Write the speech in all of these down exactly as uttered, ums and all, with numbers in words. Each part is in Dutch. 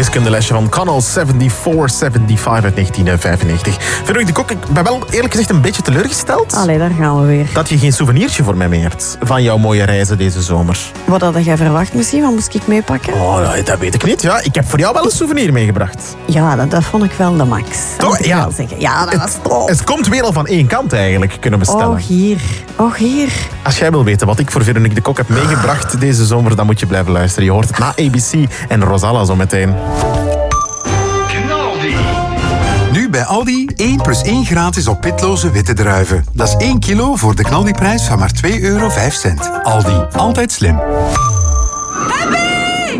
wiskundelesje van Connell vierenzestig vijfenzeventig uit negentien vijfennegentig. Veronique de Kok, ik ben wel eerlijk gezegd een beetje teleurgesteld. Allee, daar gaan we weer. Dat je geen souvenirtje voor mij mee hebt van jouw mooie reizen deze zomer. Wat had jij verwacht misschien? Wat moest ik meepakken? Oh, dat weet ik niet. Ja, ik heb voor jou wel een souvenir meegebracht. Ja, dat, dat vond ik wel de max. Dat moet ik ja. wel zeggen. Ja, dat was tof. Het komt weer al van één kant eigenlijk, kunnen bestellen. Oh, hier. Oh, hier. Als jij wil weten wat ik voor Veronique de Kok heb meegebracht deze zomer, dan moet je blijven luisteren. Je hoort het na A B C en Rosalla zo meteen. Nu bij Aldi één plus één gratis op pitloze witte druiven. Dat is één kilo voor de knaldiprijs van maar twee euro vijf cent. Aldi, altijd slim. Happy!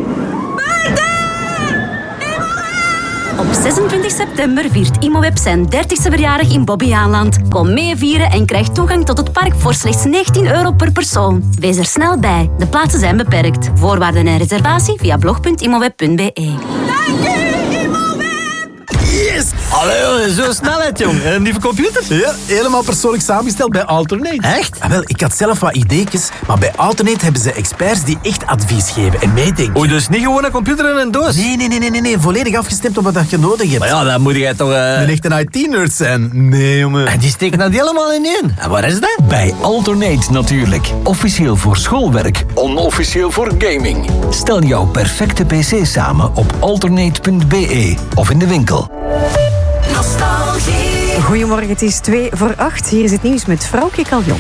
Op zesentwintig september viert Imoweb zijn dertigste verjaardag in Bobbejaanland. Kom mee vieren en krijg toegang tot het park voor slechts negentien euro per persoon. Wees er snel bij. De plaatsen zijn beperkt. Voorwaarden en reservatie via blog punt imoweb punt be. Dank u, Imoweb! Yes! Allee, zo snelheid, jong. Een nieuwe computer? Ja, helemaal persoonlijk samengesteld bij Alternate. Echt? Ah, wel, ik had zelf wat ideetjes, maar bij Alternate hebben ze experts die echt advies geven en meedenken. Oei, dus niet gewoon een computer in een doos? Nee, nee, nee, nee, nee, nee. Volledig afgestemd op wat je nodig hebt. Maar ja, dan moet jij toch... Uh... Een echte I T-nerd zijn. Nee, jongen. En die steken dat helemaal in één. En waar is dat? Bij Alternate natuurlijk. Officieel voor schoolwerk, onofficieel voor gaming. Stel jouw perfecte pc samen op alternate punt be of in de winkel. Nostalgie. Goedemorgen, het is twee voor acht. Hier is het nieuws met Frauke Caljon.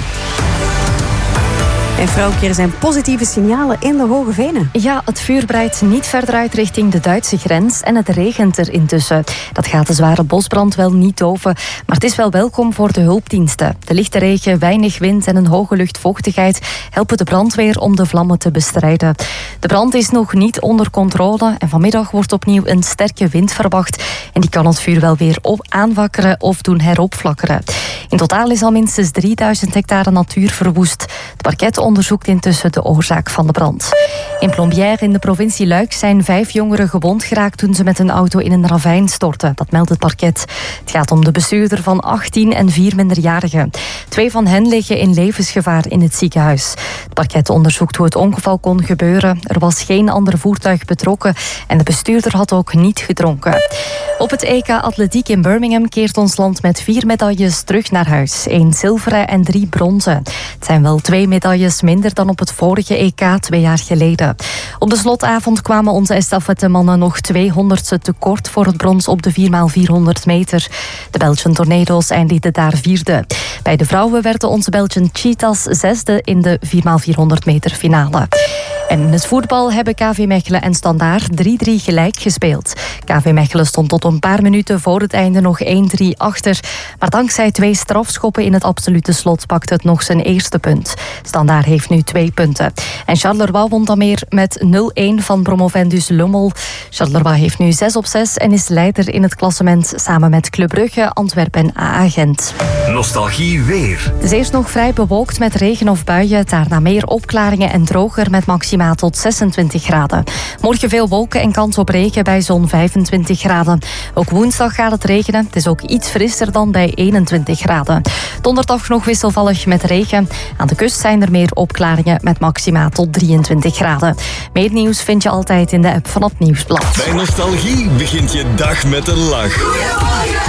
En Frauke, er zijn positieve signalen in de Hoge Venen. Ja, het vuur breidt niet verder uit richting de Duitse grens en het regent er intussen. Dat gaat de zware bosbrand wel niet doven, maar het is wel welkom voor de hulpdiensten. De lichte regen, weinig wind en een hoge luchtvochtigheid helpen de brandweer om de vlammen te bestrijden. De brand is nog niet onder controle en vanmiddag wordt opnieuw een sterke wind verwacht. En die kan het vuur wel weer op aanwakkeren of doen heropflakkeren. In totaal is al minstens drieduizend hectare natuur verwoest. Het parket onderzoekt intussen de oorzaak van de brand. In Plombières in de provincie Luik zijn vijf jongeren gewond geraakt toen ze met een auto in een ravijn stortten. Dat meldt het parket. Het gaat om de bestuurder van achttien en vier minderjarigen. Twee van hen liggen in levensgevaar in het ziekenhuis. Het parket onderzoekt hoe het ongeval kon gebeuren. Er was geen ander voertuig betrokken en de bestuurder had ook niet gedronken. Op het E K Atletiek in Birmingham keert ons land met vier medailles terug naar huis. Eén zilveren en drie bronzen. Het zijn wel twee medailles minder dan op het vorige E K twee jaar geleden. Op de slotavond kwamen onze estafettemannen nog tweehonderdste tekort voor het brons op de vier bij vierhonderd meter. De Belgian Tornado's eindigden daar vierde. Bij de vrouwen werden onze Belgian Cheetahs zesde in de vier bij vierhonderd meter finale. En in het voetbal hebben K V Mechelen en Standaard drie drie gelijk gespeeld. K V Mechelen stond tot een paar minuten voor het einde nog één drie achter. Maar dankzij twee strafschoppen in het absolute slot pakte het nog zijn eerste punt. Standaard heeft nu twee punten. En Charleroi won dan meer met nul een van promovendus Lommel. Charleroi heeft nu zes op zes en is leider in het klassement samen met Club Brugge, Antwerpen en A A Gent. Nostalgie weer. Het is eerst nog vrij bewolkt met regen of buien. Daarna meer opklaringen en droger met maximaal tot zesentwintig graden. Morgen veel wolken en kans op regen bij zo'n vijfentwintig graden. Ook woensdag gaat het regenen. Het is ook iets frisser dan bij eenentwintig graden. Donderdag nog wisselvallig met regen. Aan de kust zijn er meer opklaringen met maxima tot drieëntwintig graden. Meer nieuws vind je altijd in de app van het Nieuwsblad. Bij Nostalgie begint je dag met een lach. Goedemorgen!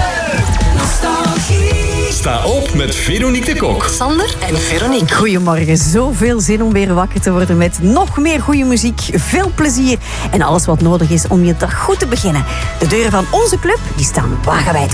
Nostalgie! Sta op met Veronique de Kok. Sander en Veronique. Goedemorgen. Zoveel zin om weer wakker te worden met nog meer goede muziek, veel plezier en alles wat nodig is om je dag goed te beginnen. De deuren van onze club die staan wagenwijd